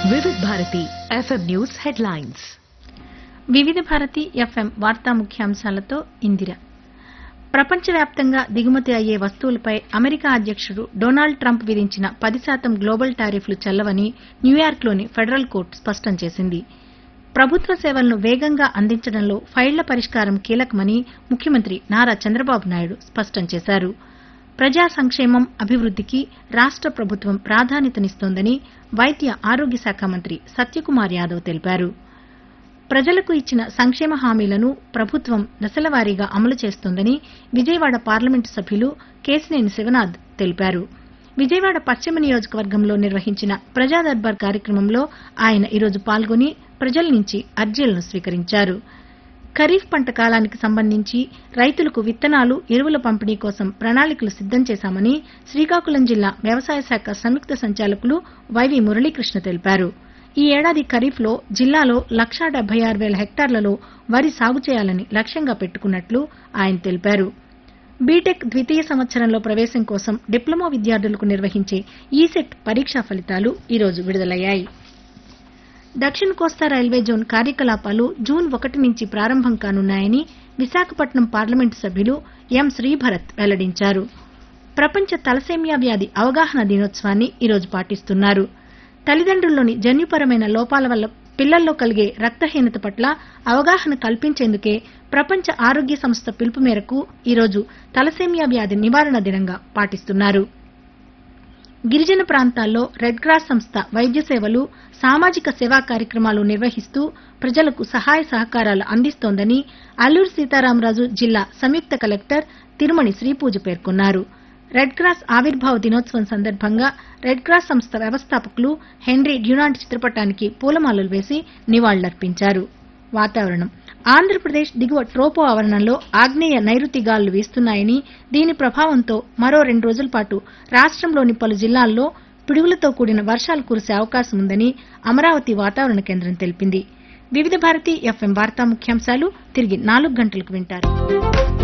వివిధ Bharati FM news headlines. వివిధ Bharati FM వార్తా ముఖ్యాంశాలతో ఇందిర. ప్రపంచవ్యాప్తంగా దిగుమతి అయ్యే వస్తువులపై అమెరికా అధ్యక్షుడు డొనాల్డ్ ట్రంప్ విధించిన 10% గ్లోబల్ టారిఫ్లు చెల్లవని న్యూయార్క్లోని ఫెడరల్ కోర్టు స్పష్టం చేసింది. ప్రభుత్వ సేవలను వేగంగా అందించడంలో ఫైళ్ల పరిష్కారం కీలకమని ముఖ్యమంత్రి నారా చంద్రబాబు నాయుడు స్పష్టం చేశారు. ప్రజా సంక్షేమం, అభివృద్దికి రాష్ట ప్రభుత్వం ప్రాధాన్యతనిస్తోందని వైద్య ఆరోగ్య శాఖ మంత్రి సత్యకుమార్ యాదవ్ తెలిపారు. ప్రజలకు ఇచ్చిన సంక్షేమ హామీలను ప్రభుత్వం దశలవారీగా అమలు చేస్తోందని విజయవాడ పార్లమెంటు సభ్యులు కేశినేని శివనాథ్ తెలిపారు. విజయవాడ పశ్చిమ నియోజకవర్గంలో నిర్వహించిన ప్రజా దర్బార్ కార్యక్రమంలో ఆయన ఈరోజు పాల్గొని ప్రజల నుంచి అర్జీలను స్వీకరించారు. ఖరీఫ్ పంట కాలానికి సంబంధించి రైతులకు విత్తనాలు, ఎరువుల పంపిణీ కోసం ప్రణాళికలు సిద్దం చేశామని శ్రీకాకుళం జిల్లా వ్యవసాయ శాఖ సంయుక్త సంచాలకులు వైవి మురళీకృష్ణ తెలిపారు. ఈ ఏడాది ఖరీఫ్లో జిల్లాలో 1,76,000 హెక్టార్లలో వరి సాగు చేయాలని లక్ష్యంగా పెట్టుకున్నట్లు ఆయన తెలిపారు. బీటెక్ ద్వితీయ సంవత్సరంలో ప్రవేశం కోసం డిప్లొమా విద్యార్థులకు నిర్వహించే ఈసెట్ పరీక్షా ఫలితాలు ఈరోజు విడుదలయ్యాయి. దక్షిణ కోస్తా రైల్వే జోన్ కార్యకలాపాలు జూన్ 1 నుంచి ప్రారంభం కానున్నాయని విశాఖపట్నం పార్లమెంటు సభ్యులు ఎం శ్రీభరత్ వెల్లడించారు. ప్రపంచ తలసేమియా వ్యాధి అవగాహన దినోత్సవాన్ని ఈరోజు పాటిస్తున్నారు. తల్లిదండ్రుల్లోని జన్యుపరమైన లోపాల వల్ల పిల్లల్లో కలిగే రక్తహీనత పట్ల అవగాహన కల్పించేందుకే ప్రపంచ ఆరోగ్య సంస్థ పిలుపు మేరకు ఈరోజు తలసేమియా వ్యాధి నివారణ దినంగా పాటిస్తున్నారు. గిరిజన ప్రాంతాల్లో రెడ్ క్రాస్ సంస్థ వైద్య సేవలు, సామాజిక సేవా కార్యక్రమాలు నిర్వహిస్తూ ప్రజలకు సహాయ సహకారాలు అందిస్తోందని అల్లూరు సీతారామరాజు జిల్లా సంయుక్త కలెక్టర్ తిరుమణి శ్రీపూజ పేర్కొన్నారు. రెడ్ క్రాస్ ఆవిర్భావ దినోత్సవం సందర్భంగా రెడ్ క్రాస్ సంస్థ వ్యవస్థాపకులు హెన్రీ డ్యునాంట్ చిత్రపటానికి పూలమాలలు వేసి నివాళులర్పించారు. వాతావరణం. ఆంధ్రప్రదేశ్ దిగువ ట్రోపో ఆవరణంలో ఆగ్నేయ నైరుతి గాలులు వీస్తున్నాయని, దీని ప్రభావంతో మరో 2 రోజుల పాటు రాష్టంలోని పలు జిల్లాల్లో పిడుగులతో కూడిన వర్షాలు కురిసే అవకాశం ఉందని అమరావతి వాతావరణ కేంద్రం తెలిపింది. వివిధ భారతి ఎఫ్ఎం వార్తా ముఖ్యాంశాలు తిరిగి 4 గంటలకు వింటారు.